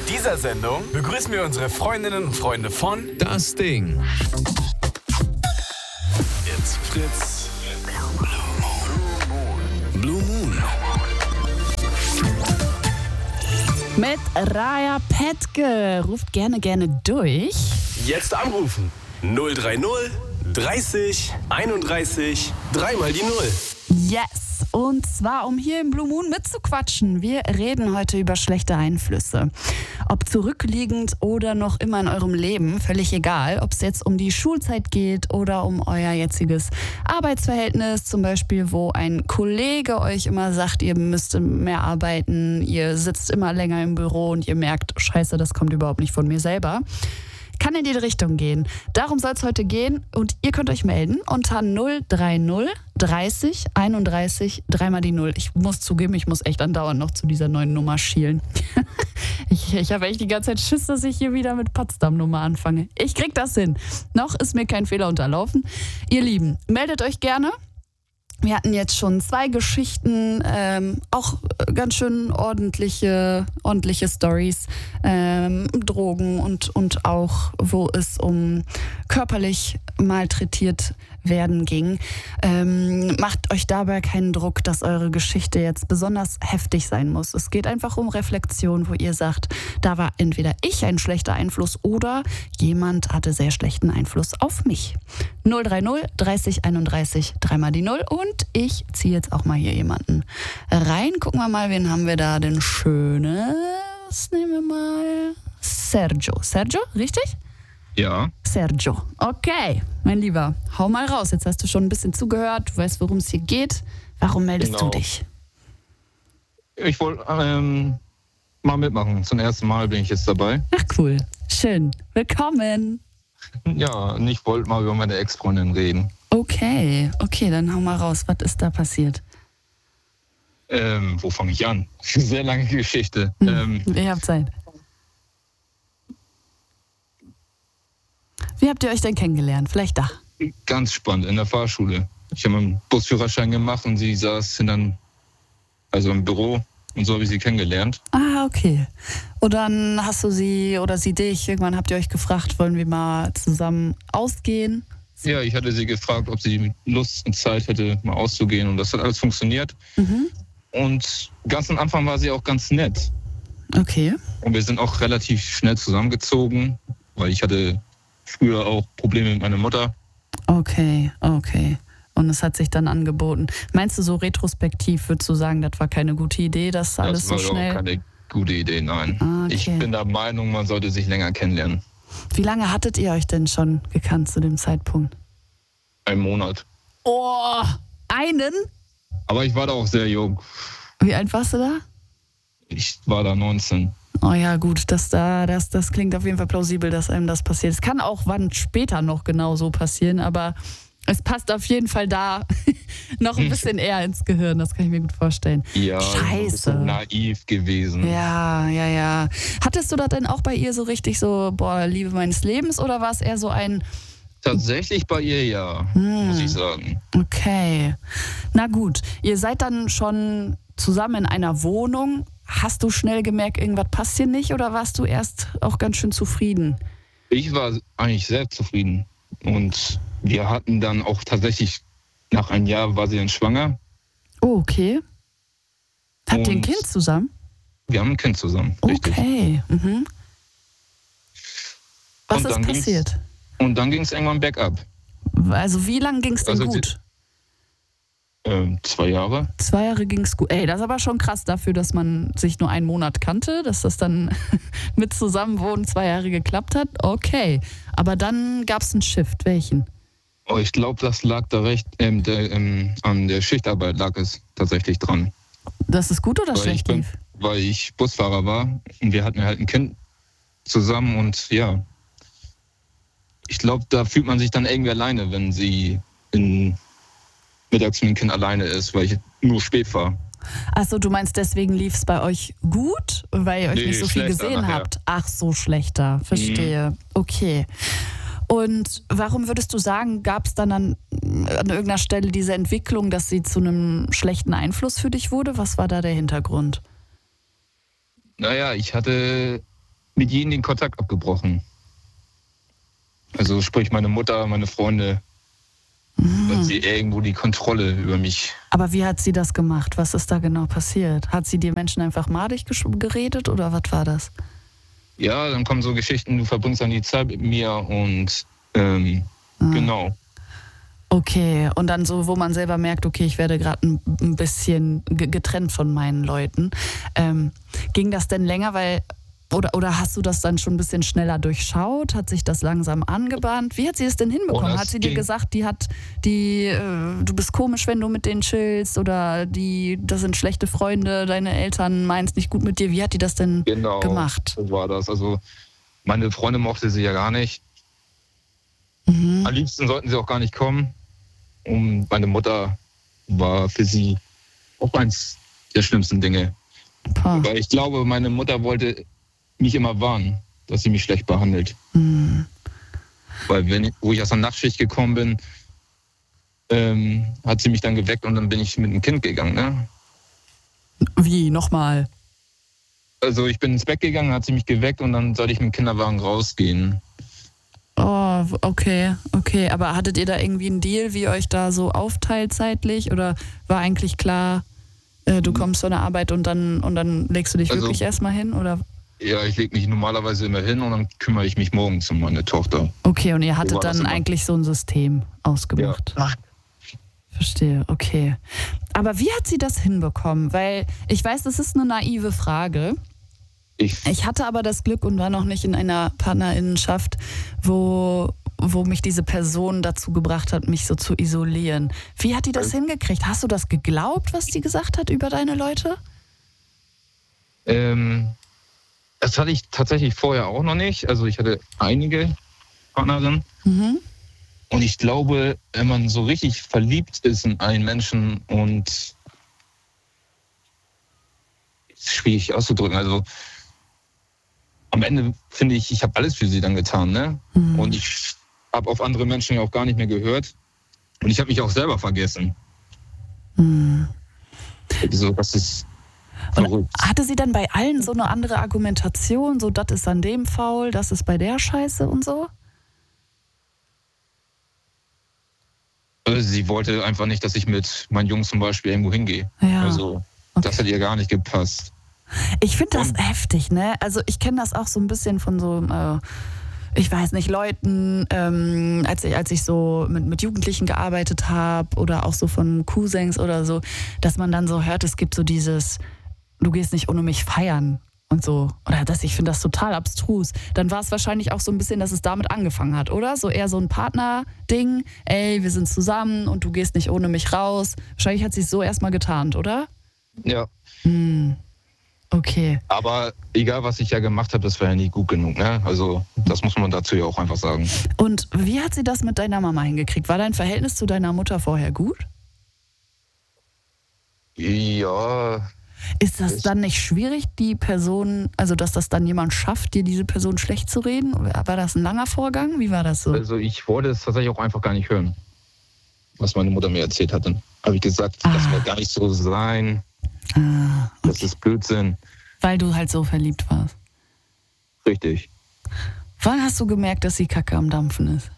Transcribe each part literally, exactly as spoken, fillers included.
dieser Sendung begrüßen wir unsere Freundinnen und Freunde von Das Ding. It's Fritz. Blue Moon. Mit Raya Petke. Ruft gerne, gerne durch. Jetzt anrufen. null drei null dreißig einunddreißig dreimal die Null. Yes, und zwar um hier im Blue Moon mitzuquatschen. Wir reden heute über schlechte Einflüsse. Ob zurückliegend oder noch immer in eurem Leben, völlig egal. Ob es jetzt um die Schulzeit geht oder um euer jetziges Arbeitsverhältnis, zum Beispiel, wo ein Kollege euch immer sagt, ihr müsst mehr arbeiten, ihr sitzt immer länger im Büro und ihr merkt, scheiße, das kommt überhaupt nicht von mir selber. Kann in jede Richtung gehen. Darum soll es heute gehen und ihr könnt euch melden unter null drei null dreißig einunddreißig dreimal die Null. Ich muss zugeben, ich muss echt andauernd noch zu dieser neuen Nummer schielen. ich ich habe echt die ganze Zeit Schiss, dass ich hier wieder mit Potsdam-Nummer anfange. Ich krieg das hin. Noch ist mir kein Fehler unterlaufen. Ihr Lieben, meldet euch gerne. Wir hatten jetzt schon zwei Geschichten, ähm, auch ganz schön ordentliche, ordentliche Storys, ähm, Drogen und, und auch, wo es um körperlich malträtiert werden ging. Ähm, macht euch dabei keinen Druck, dass eure Geschichte jetzt besonders heftig sein muss. Es geht einfach um Reflexion, wo ihr sagt, da war entweder ich ein schlechter Einfluss oder jemand hatte sehr schlechten Einfluss auf mich. null drei null dreißig einunddreißig dreimal die Null und ich ziehe jetzt auch mal hier jemanden rein. Gucken wir mal, wen haben wir da denn Schönes? Nehmen wir mal Sergio. Sergio, richtig? Ja. Sergio. Okay, mein Lieber, hau mal raus. Jetzt hast du schon ein bisschen zugehört, du weißt, worum es hier geht. Warum meldest Genau. du dich? Ich wollte ähm, mal mitmachen. Zum ersten Mal bin ich jetzt dabei. Ach cool, schön. Willkommen. Ja, und ich wollte mal über meine Ex-Freundin reden. Okay, okay, dann hau mal raus. Was ist da passiert? Ähm, wo fange ich an? Sehr lange Geschichte. Hm, Ähm, ihr habt Zeit. Wie habt ihr euch denn kennengelernt? Vielleicht da. ganz spannend, in der Fahrschule. Ich habe meinen Busführerschein gemacht und sie saß hinter, also im Büro und so habe ich sie kennengelernt. Ah, okay. Und dann hast du sie oder sie dich, irgendwann habt ihr euch gefragt, wollen wir mal zusammen ausgehen? Ja, ich hatte sie gefragt, ob sie Lust und Zeit hätte, mal auszugehen und das hat alles funktioniert. Mhm. Und ganz am Anfang war sie auch ganz nett. Okay. Und wir sind auch relativ schnell zusammengezogen, weil ich hatte früher auch Probleme mit meiner Mutter. Okay, okay. Und es hat sich dann angeboten. Meinst du, so retrospektiv würdest du sagen, das war keine gute Idee, das alles Das war so schnell? auch keine gute Idee, nein. Ah, okay. Ich bin der Meinung, man sollte sich länger kennenlernen. Wie lange hattet ihr euch denn schon gekannt zu dem Zeitpunkt? Einen Monat. Oh, einen? Aber ich war da auch sehr jung. Wie alt warst du da? Ich war da neunzehn. Oh ja, gut, das, da, das, das klingt auf jeden Fall plausibel, dass einem das passiert. Es kann auch wann später noch genau so passieren, aber es passt auf jeden Fall da noch ein bisschen eher ins Gehirn, das kann ich mir gut vorstellen. Ja, Scheiße. ein bisschen naiv gewesen. Ja, ja, ja. Hattest du das denn auch bei ihr so richtig so, boah, Liebe meines Lebens, oder war es eher so ein... Tatsächlich bei ihr ja, Hm. muss ich sagen. Okay, na gut. Ihr seid dann schon zusammen in einer Wohnung. Hast du schnell gemerkt, irgendwas passt hier nicht, oder warst du erst auch ganz schön zufrieden? Ich war eigentlich sehr zufrieden. Und wir hatten dann auch tatsächlich, nach einem Jahr war sie dann schwanger. Oh, okay. Habt ihr ein Und Kind zusammen? Wir haben ein Kind zusammen, richtig. Okay. Mhm. Was Und ist dann ging's- passiert? Und dann ging es irgendwann bergab. Also wie lange ging es denn Also sie- gut? Ähm, zwei Jahre. Zwei Jahre ging es gut. Ey, das ist aber schon krass dafür, dass man sich nur einen Monat kannte, dass das dann mit Zusammenwohnen zwei Jahre geklappt hat. Okay, aber dann gab es einen Shift. Welchen? Oh, ich glaube, das lag da recht, ähm, der, ähm, an der Schichtarbeit lag es tatsächlich dran. Das ist gut oder Weil ich, schlecht bin, lief? weil ich Busfahrer war und wir hatten halt ein Kind zusammen und ja, ich glaube, da fühlt man sich dann irgendwie alleine, wenn sie in, mittags mit dem Kind alleine ist, weil ich nur spät fahre. Achso, du meinst, deswegen lief es bei euch gut, weil ihr euch Nee, nicht so viel schlechter gesehen nachher. habt? Ach so, schlechter. Verstehe. Okay. Und warum würdest du sagen, gab es dann an, an irgendeiner Stelle diese Entwicklung, dass sie zu einem schlechten Einfluss für dich wurde? Was war da der Hintergrund? Naja, ich hatte mit jedem den Kontakt abgebrochen. Also sprich meine Mutter, meine Freunde, mhm. weil sie irgendwo die Kontrolle über mich. Aber wie hat sie das gemacht? Was ist da genau passiert? Hat sie die Menschen einfach madig geredet oder was war das? Ja, dann kommen so Geschichten, du verbringst dann die Zeit mit mir und ähm, ah. genau. Okay, und dann so, wo man selber merkt, okay, ich werde gerade ein, ein bisschen getrennt von meinen Leuten. Ähm, ging das denn länger, weil oder, oder hast du das dann schon ein bisschen schneller durchschaut? Hat sich das langsam angebahnt? Wie hat sie es denn hinbekommen? Oh, hat sie dir gesagt, die hat die, äh, du bist komisch, wenn du mit denen chillst oder die, das sind schlechte Freunde, deine Eltern meinen es nicht gut mit dir. Wie hat die das denn genau, gemacht? So war das. Also meine Freunde mochte sie ja gar nicht. Mhm. Am liebsten sollten sie auch gar nicht kommen. Und meine Mutter war für sie auch eins der schlimmsten Dinge. Pah. Weil ich glaube, meine Mutter wollte mich immer warnen, dass sie mich schlecht behandelt. Mhm. Weil wenn ich, wo ich aus der Nachtschicht gekommen bin, ähm, hat sie mich dann geweckt und dann bin ich mit dem Kind gegangen. Ne? Wie? Nochmal? Also ich bin ins Bett gegangen, hat sie mich geweckt und dann sollte ich mit dem Kinderwagen rausgehen. Oh, okay, okay. Aber hattet ihr da irgendwie einen Deal, wie ihr euch da so aufteilt zeitlich? Oder war eigentlich klar, äh, du kommst von der Arbeit und dann, und dann legst du dich also, wirklich erstmal hin? Oder? Ja, ich lege mich normalerweise immer hin und dann kümmere ich mich morgens um meine Tochter. Okay, und ihr hattet dann immer. eigentlich so ein System ausgemacht? Ja. Verstehe, okay. Aber wie hat sie das hinbekommen? Weil ich weiß, das ist eine naive Frage. Ich, ich hatte aber das Glück und war noch nicht in einer Partnerinnenschaft, wo, wo mich diese Person dazu gebracht hat, mich so zu isolieren. Wie hat die das hingekriegt? Hast du das geglaubt, was die gesagt hat über deine Leute? Ähm, das hatte ich tatsächlich vorher auch noch nicht. Also ich hatte einige Partnerinnen. Mhm. Und ich glaube, wenn man so richtig verliebt ist in einen Menschen und ist schwierig auszudrücken, also am Ende finde ich, ich habe alles für sie dann getan, ne? Mhm. Und ich habe auf andere Menschen ja auch gar nicht mehr gehört. Und ich habe mich auch selber vergessen. Mhm. Also, das ist und verrückt. Hatte sie dann bei allen so eine andere Argumentation, so das ist an dem faul, das ist bei der Scheiße und so? Sie wollte einfach nicht, dass ich mit meinen Jungs zum Beispiel irgendwo hingehe. Ja. Also, okay. Das hat ihr gar nicht gepasst. Ich finde das und? heftig, ne? Also ich kenne das auch so ein bisschen von so, äh, ich weiß nicht, Leuten, ähm, als ich, als ich so mit, mit Jugendlichen gearbeitet habe oder auch so von Cousins oder so, dass man dann so hört, es gibt so dieses, du gehst nicht ohne mich feiern und so. Oder das, ich finde das total abstrus. Dann war es wahrscheinlich auch so ein bisschen, dass es damit angefangen hat, oder? So eher so ein Partner-Ding, ey, wir sind zusammen und du gehst nicht ohne mich raus. Wahrscheinlich hat sie es so erstmal getarnt, oder? Ja. Hm. Okay. Aber egal, was ich ja gemacht habe, das war ja nie gut genug, ne? Also das muss man dazu ja auch einfach sagen. Und wie hat sie das mit deiner Mama hingekriegt? War dein Verhältnis zu deiner Mutter vorher gut? Ja. Ist das dann nicht schwierig, die Person, also dass das dann jemand schafft, dir diese Person schlecht zu reden? War das ein langer Vorgang? Wie war das so? Also ich wollte es tatsächlich auch einfach gar nicht hören, was meine Mutter mir erzählt hat. Dann habe ich gesagt, ah. das wird gar nicht so sein. Ah, okay. Das ist Blödsinn. Weil du halt so verliebt warst. Richtig. Wann hast du gemerkt, dass die Kacke am Dampfen ist?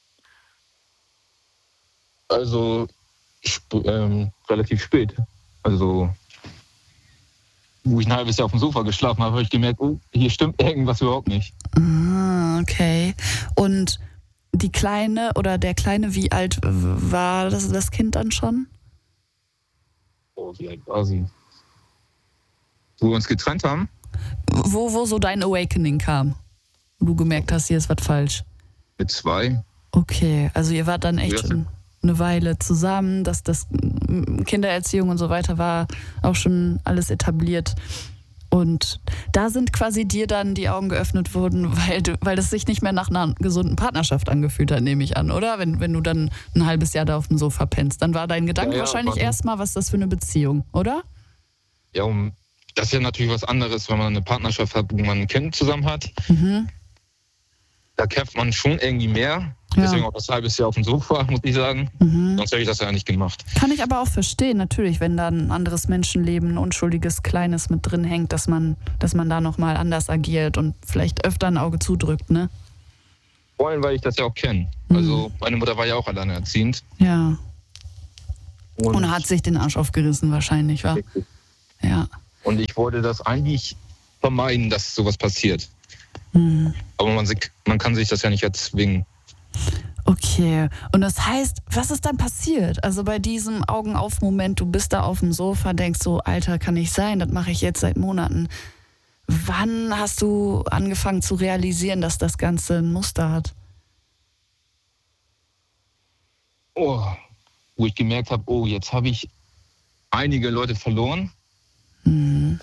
Also sp- ähm, relativ spät. Also wo ich ein halbes Jahr auf dem Sofa geschlafen habe, habe ich gemerkt, oh, hier stimmt irgendwas überhaupt nicht. Ah, okay. Und die Kleine oder der Kleine, wie alt war das, das Kind dann schon? Oh, wie alt war sie? Wo wir uns getrennt haben? Wo, wo so dein Awakening kam? Wo du gemerkt hast, hier ist was falsch. Mit zwei. Okay, also ihr wart dann echt ja. schon eine Weile zusammen, dass das Kindererziehung und so weiter war auch schon alles etabliert. Und da sind quasi dir dann die Augen geöffnet worden, weil du, weil das sich nicht mehr nach einer gesunden Partnerschaft angefühlt hat, nehme ich an, oder? Wenn, wenn du dann ein halbes Jahr da auf dem Sofa pennst, dann war dein Gedanke ja, ja, wahrscheinlich erstmal, was ist das für eine Beziehung, oder? Ja, um, das ist ja natürlich was anderes, wenn man eine Partnerschaft hat, wo man ein Kind zusammen hat. Mhm. Da kämpft man schon irgendwie mehr, Ja. Deswegen auch das halbes Jahr auf dem Sofa, muss ich sagen. Mhm. Sonst hätte ich das ja nicht gemacht. Kann ich aber auch verstehen, natürlich, wenn da ein anderes Menschenleben, ein unschuldiges Kleines mit drin hängt, dass man, dass man da nochmal anders agiert und vielleicht öfter ein Auge zudrückt, ne? Vor allem, weil ich das ja auch kenne. Mhm. Also meine Mutter war ja auch alleinerziehend. Ja. Und, Und hat sich den Arsch aufgerissen wahrscheinlich, wa? Ja. und ich wollte das eigentlich vermeiden, dass sowas passiert. Mhm. Aber man, sich- man kann sich das ja nicht erzwingen. Okay. Und das heißt, was ist dann passiert? Also bei diesem Augen-auf-Moment, du bist da auf dem Sofa, denkst so, Alter, kann nicht sein, das mache ich jetzt seit Monaten. Wann hast du angefangen zu realisieren, dass das Ganze ein Muster hat? Oh, wo ich gemerkt habe, oh, jetzt habe ich einige Leute verloren. Mhm.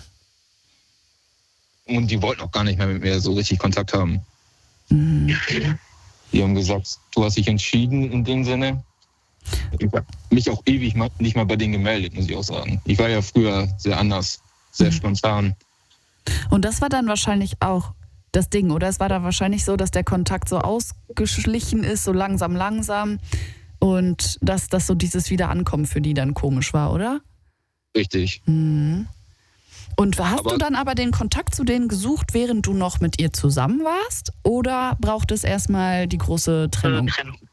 Und die wollten auch gar nicht mehr mit mir so richtig Kontakt haben. Mhm. Die haben gesagt, du hast dich entschieden in dem Sinne. Ich habe mich auch ewig mal- nicht mal bei denen gemeldet, muss ich auch sagen. Ich war ja früher sehr anders, sehr Mhm. spontan. Und das war dann wahrscheinlich auch das Ding, oder? Es war da wahrscheinlich so, dass der Kontakt so ausgeschlichen ist, so langsam, langsam. Und dass das so dieses Wiederankommen für die dann komisch war, oder? Richtig. Mhm. Und hast Aber- du dann aber den Kontakt zu denen gesucht, während du noch mit ihr zusammen warst? Oder braucht es erstmal die große Trennung?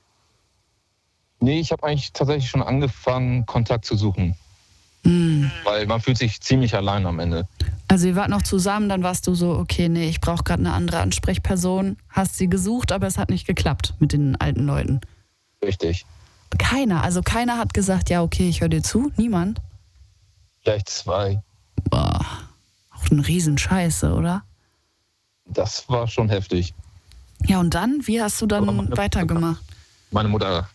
Nee, ich habe eigentlich tatsächlich schon angefangen, Kontakt zu suchen. Mhm. Weil man fühlt sich ziemlich allein am Ende. Also ihr wart noch zusammen, dann warst du so, okay, nee, ich brauche gerade eine andere Ansprechperson. Hast sie gesucht, aber es hat nicht geklappt mit den alten Leuten. Richtig. Keiner, also keiner hat gesagt, ja, okay, ich höre dir zu. Niemand? Vielleicht zwei. Boah, auch ein Riesenscheiße, oder? Das war schon heftig. Ja, und dann? Wie hast du Aber dann meine- weitergemacht? Meine Mutter,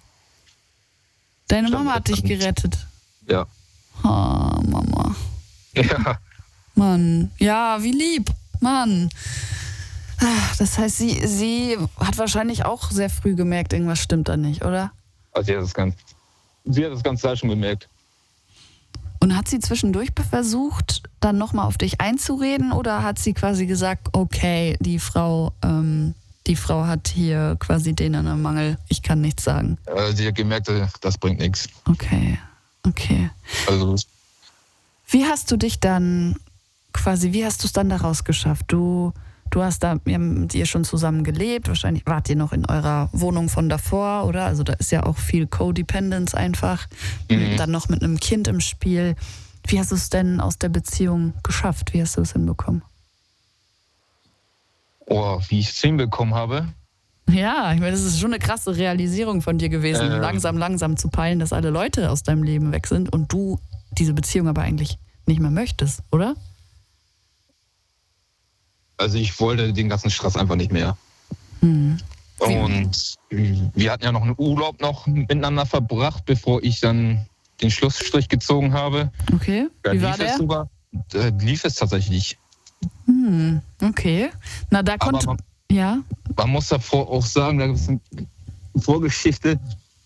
Deine Stimmt, Mama hat dich das- gerettet. ja. Oh, Mama. Ja, Mann. Ja, wie lieb. Mann. Ah, das heißt, sie, sie hat wahrscheinlich auch sehr früh gemerkt, irgendwas stimmt da nicht, oder? also sie hat das ganz, sie hat das ganze Zeit schon gemerkt. Und hat sie zwischendurch versucht, dann nochmal auf dich einzureden, oder hat sie quasi gesagt, okay, die Frau, ähm, die Frau hat hier quasi den an einem Mangel, ich kann nichts sagen. Äh, Sie hat gemerkt, äh, das bringt nichts. Okay, okay. Also Wie hast du dich dann quasi, wie hast du es dann daraus geschafft? Du, du hast da ja, mit ihr schon zusammen gelebt, wahrscheinlich wart ihr noch in eurer Wohnung von davor, oder? Also da ist ja auch viel Codependence einfach. Mhm. Dann noch mit einem Kind im Spiel. Wie hast du es denn aus der Beziehung geschafft? Wie hast du es hinbekommen? oh, wie ich es hinbekommen habe. Ja, ich meine, das ist schon eine krasse Realisierung von dir gewesen, Ähm. langsam, langsam zu peilen, dass alle Leute aus deinem Leben weg sind und du diese Beziehung aber eigentlich nicht mehr möchtest, oder? Also ich wollte den ganzen Stress einfach nicht mehr. Hm. Und wir hatten ja noch einen Urlaub noch miteinander verbracht, bevor ich dann den Schlussstrich gezogen habe. Okay, Da wie war lief es der? sogar, da lief es tatsächlich. Hm, okay. Na, da Aber konnte. man, Ja. man muss davor auch sagen, da gibt es eine Vorgeschichte,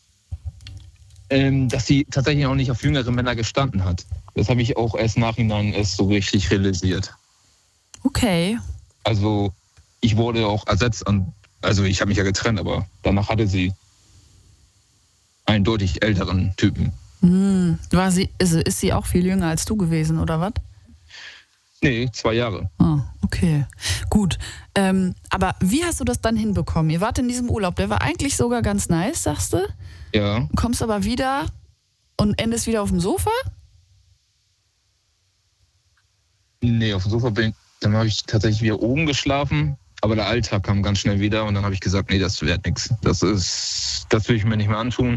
ähm, dass sie tatsächlich auch nicht auf jüngere Männer gestanden hat. Das habe ich auch erst nachhinein erst so richtig realisiert. Okay. Also ich wurde auch ersetzt an, also ich habe mich ja getrennt, aber danach hatte sie einen deutlich älteren Typen. Hm. War sie, ist, ist sie auch viel jünger als du gewesen, oder was? Nee, zwei Jahre. Ah, okay. Gut. Ähm, aber wie hast du das dann hinbekommen? Ihr wart in diesem Urlaub, der war eigentlich sogar ganz nice, sagst du? Ja, Kommst aber wieder und endest wieder auf dem Sofa? nee, auf dem Sofa bin ich, dann habe ich tatsächlich wieder oben geschlafen, aber der Alltag kam ganz schnell wieder und dann habe ich gesagt, nee, das wird nichts. Das ist, das will ich mir nicht mehr antun.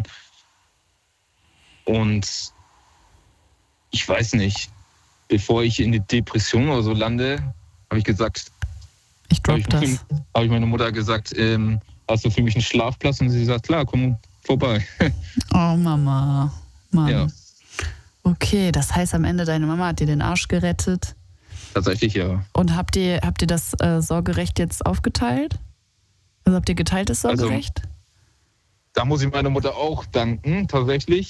Und ich weiß nicht, bevor ich in die Depression oder so lande, habe ich gesagt, Ich habe drop ich, das. hab ich meine Mutter gesagt, ähm, hast du für mich einen Schlafplatz? Und sie sagt, klar, komm vorbei. Oh, Mama. Mann. Ja, Okay, das heißt, am Ende deine Mama hat dir den Arsch gerettet. tatsächlich ja. Und habt ihr, habt ihr das äh, Sorgerecht jetzt aufgeteilt? Also habt ihr geteiltes Also- Sorgerecht? Da muss ich meiner Mutter auch danken, tatsächlich.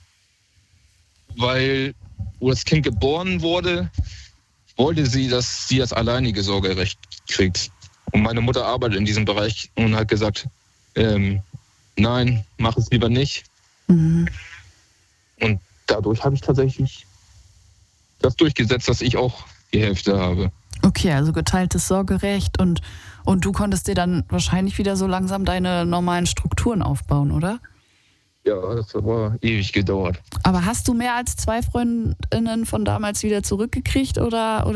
Weil, wo das Kind geboren wurde, wollte sie, dass sie das alleinige Sorgerecht kriegt. Und meine Mutter arbeitet in diesem Bereich und hat gesagt, ähm, nein, mach es lieber nicht. Mhm. Und dadurch habe ich tatsächlich das durchgesetzt, dass ich auch die Hälfte habe. Okay, also geteiltes Sorgerecht und, und du konntest dir dann wahrscheinlich wieder so langsam deine normalen Strukturen aufbauen, oder? Ja, das hat aber ewig gedauert. Aber hast du mehr als zwei Freundinnen von damals wieder zurückgekriegt oder, oder